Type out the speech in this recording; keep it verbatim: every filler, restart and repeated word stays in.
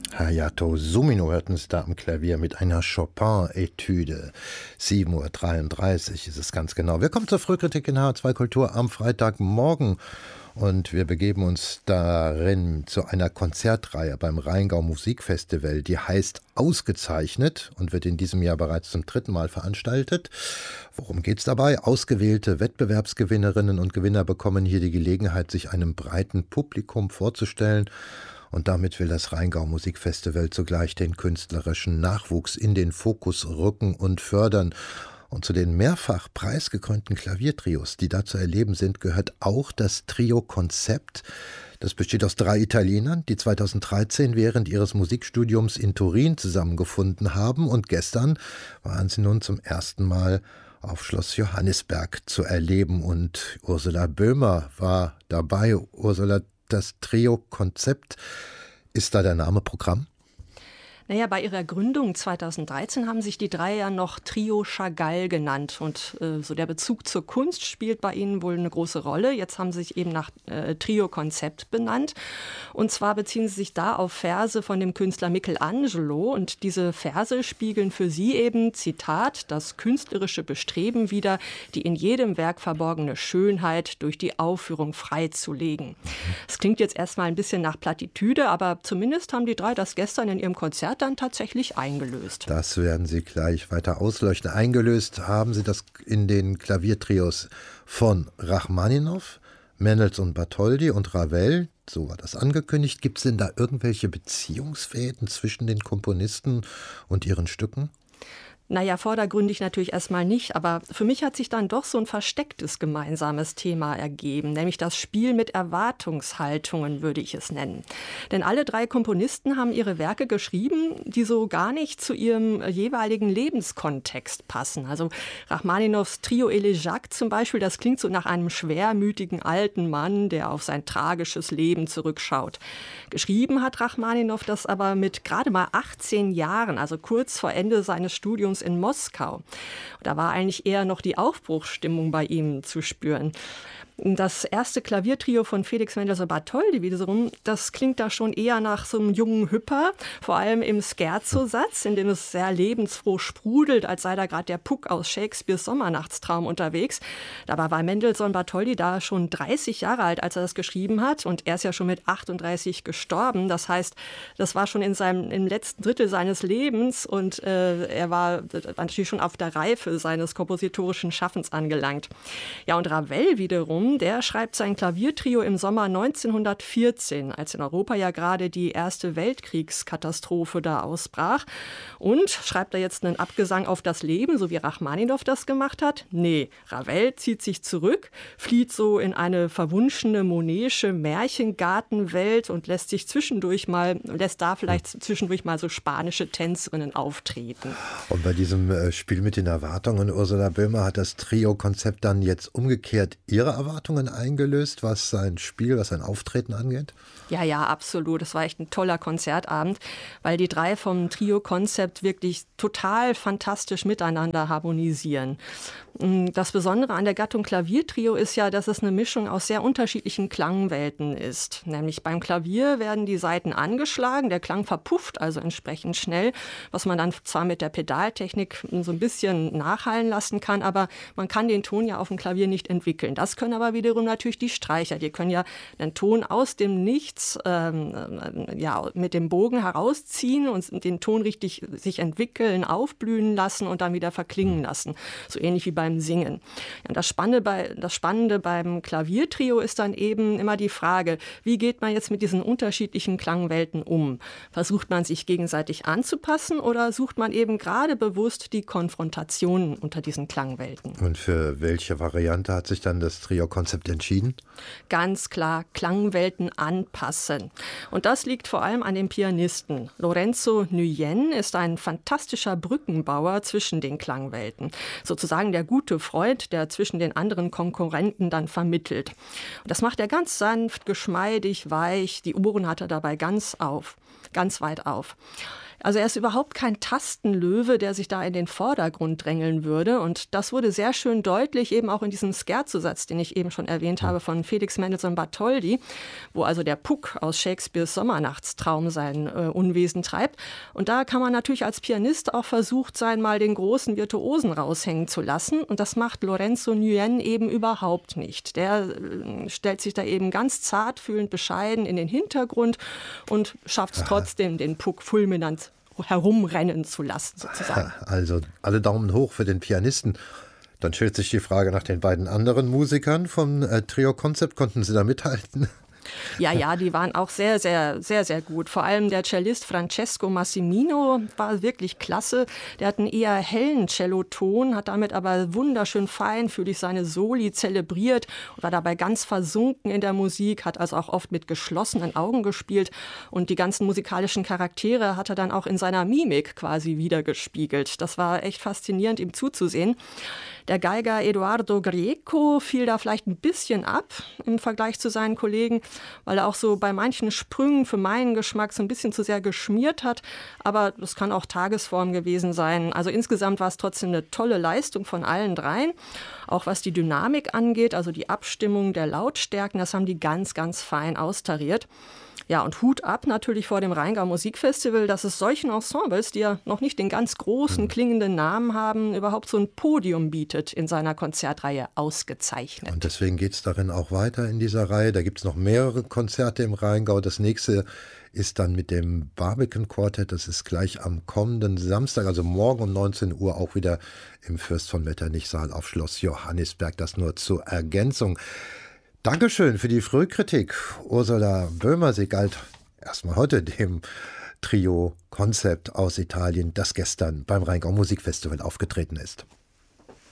Hayato Sumino hörten es da am Klavier mit einer Chopin-Etüde. sieben Uhr dreiunddreißig ist es ganz genau. Wir kommen zur Frühkritik in H zwei Kultur am Freitagmorgen und wir begeben uns darin zu einer Konzertreihe beim Rheingau Musikfestival, die heißt Ausgezeichnet und wird in diesem Jahr bereits zum dritten Mal veranstaltet. Worum geht's dabei? Ausgewählte Wettbewerbsgewinnerinnen und Gewinner bekommen hier die Gelegenheit, sich einem breiten Publikum vorzustellen. Und damit will das Rheingau Musikfestival zugleich den künstlerischen Nachwuchs in den Fokus rücken und fördern. Und zu den mehrfach preisgekrönten Klaviertrios, die da zu erleben sind, gehört auch das Trio Konzept. Das besteht aus drei Italienern, die zweitausenddreizehn während ihres Musikstudiums in Turin zusammengefunden haben. Und gestern waren sie nun zum ersten Mal auf Schloss Johannisberg zu erleben. Und Ursula Böhmer war dabei. Ursula, das Trio-Konzept, ist da der Name Programm? Naja, bei ihrer Gründung zweitausenddreizehn haben sich die drei ja noch Trio Chagall genannt. Und äh, so der Bezug zur Kunst spielt bei ihnen wohl eine große Rolle. Jetzt haben sie sich eben nach äh, Trio Konzept benannt. Und zwar beziehen sie sich da auf Verse von dem Künstler Michelangelo. Und diese Verse spiegeln für sie eben, Zitat, das künstlerische Bestreben wider, die in jedem Werk verborgene Schönheit durch die Aufführung freizulegen. Das klingt jetzt erstmal ein bisschen nach Plattitüde, aber zumindest haben die drei das gestern in ihrem Konzert dann tatsächlich eingelöst. Das werden Sie gleich weiter ausleuchten. Eingelöst haben Sie das in den Klaviertrios von Rachmaninow, Mendelssohn Bartholdy und Ravel. So war das angekündigt. Gibt es denn da irgendwelche Beziehungsfäden zwischen den Komponisten und ihren Stücken? Naja, vordergründig natürlich erstmal nicht, aber für mich hat sich dann doch so ein verstecktes gemeinsames Thema ergeben, nämlich das Spiel mit Erwartungshaltungen, würde ich es nennen. Denn alle drei Komponisten haben ihre Werke geschrieben, die so gar nicht zu ihrem jeweiligen Lebenskontext passen. Also Rachmaninows Trio Elegiac zum Beispiel, das klingt so nach einem schwermütigen alten Mann, der auf sein tragisches Leben zurückschaut. Geschrieben hat Rachmaninow das aber mit gerade mal achtzehn Jahren, also kurz vor Ende seines Studiums in Moskau. Da war eigentlich eher noch die Aufbruchsstimmung bei ihm zu spüren. Das erste Klaviertrio von Felix Mendelssohn Bartholdy wiederum, das klingt da schon eher nach so einem jungen Hüpper, vor allem im Scherzo-Satz, in dem es sehr lebensfroh sprudelt, als sei da gerade der Puck aus Shakespeares Sommernachtstraum unterwegs. Dabei war Mendelssohn Bartholdy da schon dreißig Jahre alt, als er das geschrieben hat, und er ist ja schon mit achtunddreißig gestorben. Das heißt, das war schon in seinem im letzten Drittel seines Lebens und äh, er war natürlich schon auf der Reife seines kompositorischen Schaffens angelangt. Ja, und Ravel wiederum, der schreibt sein Klaviertrio im Sommer neunzehnhundertvierzehn, als in Europa ja gerade die erste Weltkriegskatastrophe da ausbrach. Und schreibt er jetzt einen Abgesang auf das Leben, so wie Rachmaninow das gemacht hat? Nee, Ravel zieht sich zurück, flieht so in eine verwunschene Monetische Märchengartenwelt und lässt sich zwischendurch mal, lässt da vielleicht zwischendurch mal so spanische Tänzerinnen auftreten. Und bei diesem Spiel mit den Erwartungen, Ursula Böhmer, hat das Trio-Konzept dann jetzt umgekehrt ihre Erwartungen eingelöst, was sein Spiel, was sein Auftreten angeht? Ja, ja, absolut. Das war echt ein toller Konzertabend, weil die drei vom Trio-Konzept wirklich total fantastisch miteinander harmonisieren. Das Besondere an der Gattung Klaviertrio ist ja, dass es eine Mischung aus sehr unterschiedlichen Klangwelten ist. Nämlich beim Klavier werden die Saiten angeschlagen, der Klang verpufft also entsprechend schnell, was man dann zwar mit der Pedaltechnik so ein bisschen nachhallen lassen kann, aber man kann den Ton ja auf dem Klavier nicht entwickeln. Das können aber wiederum natürlich die Streicher. Die können ja einen Ton aus dem Nichts ähm, ja, mit dem Bogen herausziehen und den Ton richtig sich entwickeln, aufblühen lassen und dann wieder verklingen lassen. So ähnlich wie beim Singen. Ja, das Spannende bei, das Spannende beim Klaviertrio ist dann eben immer die Frage, wie geht man jetzt mit diesen unterschiedlichen Klangwelten um? Versucht man sich gegenseitig anzupassen oder sucht man eben gerade bewusst die Konfrontationen unter diesen Klangwelten? Und für welche Variante hat sich dann das Trio-Konzept entschieden? Ganz klar, Klangwelten anpassen. Und das liegt vor allem an dem Pianisten. Lorenzo Nguyen ist ein fantastischer Brückenbauer zwischen den Klangwelten. Sozusagen der gute Freund, der zwischen den anderen Konkurrenten dann vermittelt. Und das macht er ganz sanft, geschmeidig, weich. Die Ohren hat er dabei ganz auf, ganz weit auf. Also er ist überhaupt kein Tastenlöwe, der sich da in den Vordergrund drängeln würde. Und das wurde sehr schön deutlich, eben auch in diesem Scherzo-Satz, den ich eben schon erwähnt habe, von Felix Mendelssohn Bartholdy, wo also der Puck aus Shakespeares Sommernachtstraum sein äh, Unwesen treibt. Und da kann man natürlich als Pianist auch versucht sein, mal den großen Virtuosen raushängen zu lassen. Und das macht Lorenzo Nguyen eben überhaupt nicht. Der äh, stellt sich da eben ganz zartfühlend, bescheiden in den Hintergrund und schafft es trotzdem, den Puck fulminant herumrennen zu lassen, sozusagen. Also alle Daumen hoch für den Pianisten. Dann stellt sich die Frage nach den beiden anderen Musikern vom äh, Trio Concept. Konnten sie da mithalten? Ja, ja, die waren auch sehr, sehr, sehr, sehr gut. Vor allem der Cellist Francesco Massimino war wirklich klasse. Der hat einen eher hellen Celloton, hat damit aber wunderschön feinfühlig seine Soli zelebriert und war dabei ganz versunken in der Musik, hat also auch oft mit geschlossenen Augen gespielt. Und die ganzen musikalischen Charaktere hat er dann auch in seiner Mimik quasi wiedergespiegelt. Das war echt faszinierend, ihm zuzusehen. Der Geiger Eduardo Grieco fiel da vielleicht ein bisschen ab im Vergleich zu seinen Kollegen, weil er auch so bei manchen Sprüngen für meinen Geschmack so ein bisschen zu sehr geschmiert hat. Aber das kann auch Tagesform gewesen sein. Also insgesamt war es trotzdem eine tolle Leistung von allen dreien. Auch was die Dynamik angeht, also die Abstimmung der Lautstärken, das haben die ganz, ganz fein austariert. Ja, und Hut ab natürlich vor dem Rheingau Musikfestival, dass es solchen Ensembles, die ja noch nicht den ganz großen, klingenden Namen haben, überhaupt so ein Podium bietet in seiner Konzertreihe, ausgezeichnet. Und deswegen geht es darin auch weiter in dieser Reihe. Da gibt es noch mehrere Konzerte im Rheingau. Das nächste ist dann mit dem Barbican Quartett. Das ist gleich am kommenden Samstag, also morgen um neunzehn Uhr, auch wieder im Fürst von Metternich-Saal auf Schloss Johannisberg. Das nur zur Ergänzung. Dankeschön für die Frühkritik. Ursula Böhmer, sie galt erstmal heute dem Trio Concept aus Italien, das gestern beim Rheingau Musikfestival aufgetreten ist.